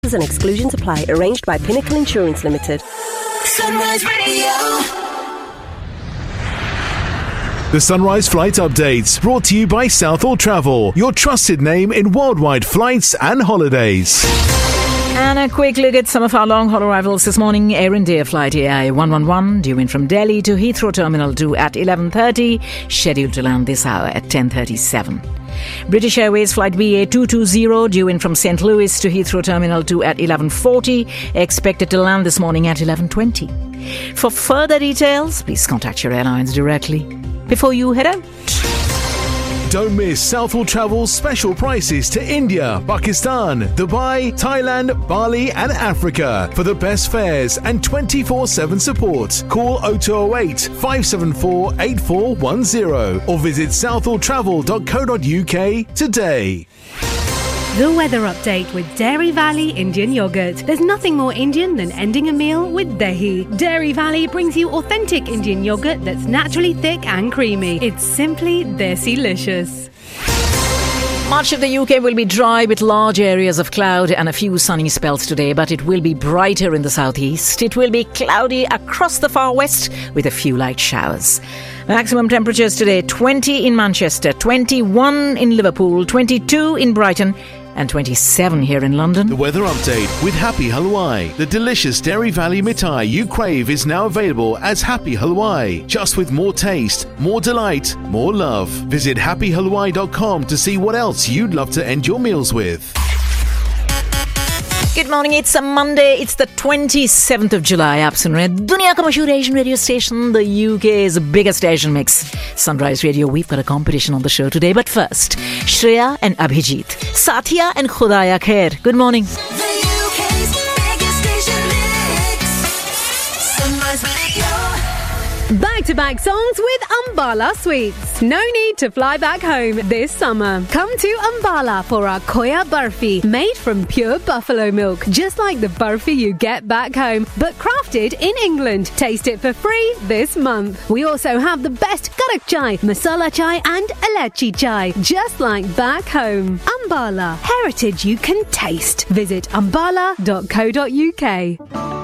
And exclusions apply. Arranged by Pinnacle Insurance Limited. Sunrise Radio. The Sunrise Flight Updates, brought to you by Southall Travel, your trusted name in worldwide flights and holidays. And a quick look at some of our long-haul arrivals this morning. Air India flight AI 111 due in from Delhi to Heathrow Terminal 2 at 11:30, scheduled to land this hour at 10:37. British Airways flight BA 220 due in from St. Louis to Heathrow Terminal 2 at 11:40, expected to land this morning at 11:20. For further details, please contact your airlines directly before you head out. Don't miss Southall Travel's special prices to India, Pakistan, Dubai, Thailand, Bali and Africa. For the best fares and 24/7 support, call 0208 574 8410 or visit southalltravel.co.uk today. The weather update with Dairy Valley Indian Yogurt. There's nothing more Indian than ending a meal with dahi. Dairy Valley brings you authentic Indian yogurt that's naturally thick and creamy. It's simply desi-licious. Much of the UK will be dry with large areas of cloud and a few sunny spells today, but it will be brighter in the southeast. It will be cloudy across the far west with a few light showers. Maximum temperatures today: 20 in Manchester, 21 in Liverpool, 22 in Brighton and 27 here in London. The weather update with Happy Halwai. The delicious Dairy Valley mithai you crave is now available as Happy Halwai. Just with more taste, more delight, more love. Visit happyhalwai.com to see what else you'd love to end your meals with. Good morning, it's a Monday, it's the 27th of July. आप सुन रहे हैं दुनिया का मशहूर Asian radio station, the UK's biggest Asian mix, Sunrise Radio. We've got a competition on the show today, but first, Shreya and Abhijit, Satya and Khudaya Khair. Good morning. The UK's biggest Asian mix. Sunrise Radio. Back-to-back songs with Ambala Sweets. No need to fly back home this summer. Come to Ambala for our Khoya Barfi, made from pure buffalo milk, just like the barfi you get back home, but crafted in England. Taste it for free this month. We also have the best karak chai, masala chai and ilachi chai, just like back home. Ambala, heritage you can taste. Visit ambala.co.uk.